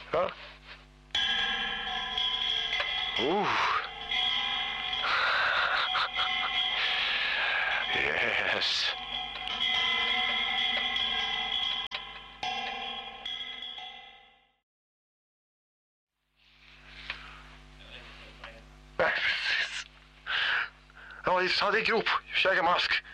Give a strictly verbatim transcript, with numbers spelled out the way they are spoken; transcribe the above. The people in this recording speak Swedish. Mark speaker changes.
Speaker 1: Ja. Oh. Yes. Nej, precis. Ja, visst hade grop. Käka mask.